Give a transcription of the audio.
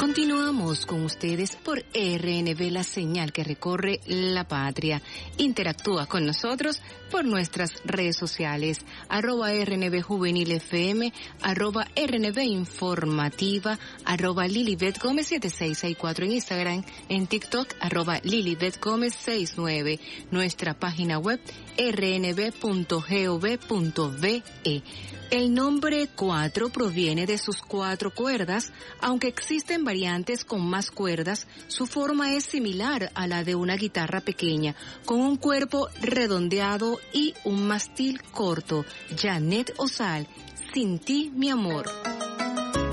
Continuamos con ustedes por RNB, la señal que recorre la patria. Interactúa con nosotros por nuestras redes sociales, @RNB Juvenil FM, @RNB Informativa, @Lilibet Gómez 7664 en Instagram, en TikTok, @Lilibet Gómez 69, nuestra página web rnb.gov.be. El nombre 4 proviene de sus 4 cuerdas, aunque existen variantes con más cuerdas, su forma es similar a la de una guitarra pequeña, con un cuerpo redondeado y un mástil corto. Janet Osal, Sin ti, mi amor.